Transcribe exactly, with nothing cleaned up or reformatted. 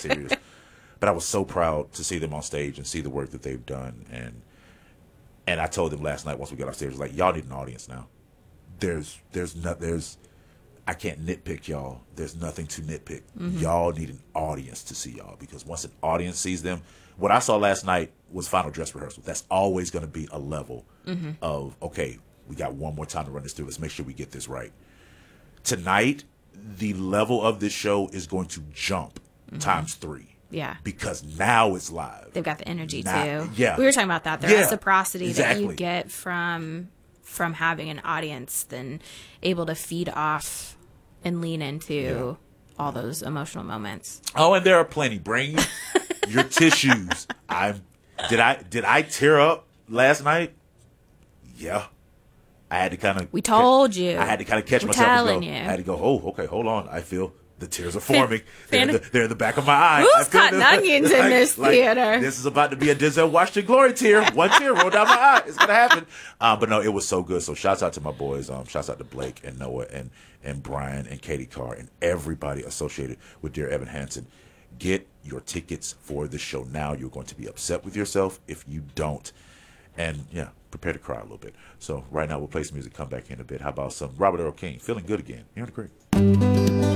serious. But I was so proud to see them on stage and see the work that they've done. And and I told them last night once we got off stage, I was like, y'all need an audience now. There's there's not there's I can't nitpick y'all. There's nothing to nitpick. Mm-hmm. Y'all need an audience to see y'all, because once an audience sees them, what I saw last night was final dress rehearsal. That's always going to be a level mm-hmm. of, okay, we got one more time to run this through. Let's make sure we get this right. Tonight, the level of this show is going to jump mm-hmm. times three. Yeah. Because now it's live. They've got the energy, now, too. Yeah. We were talking about that. The yeah, reciprocity exactly. that you get from from having an audience, then able to feed off and lean into yeah. all those emotional moments. Oh, and there are plenty. Bring your tissues. I did I did I tear up last night? Yeah. I had to kind of. We told you. I had to kind of catch We're myself. Telling and go, you. I had to go. Oh, okay. Hold on. I feel the tears are forming. they're, in the, they're in the back of my eye. Who's cutting onions like, in this like, theater? This is about to be a Denzel Washington glory tear. One tear roll down my eye. It's gonna happen. Um, but no, it was so good. So shouts out to my boys. Um, shouts out to Blake and Noah and and Brian and Katie Carr and everybody associated with Dear Evan Hansen. Get your tickets for the show now. You're going to be upset with yourself if you don't. And yeah, prepare to cry a little bit. So right now we'll play some music, come back in a bit. How about some Robert Earl King, Feeling Good Again, here on The Crib.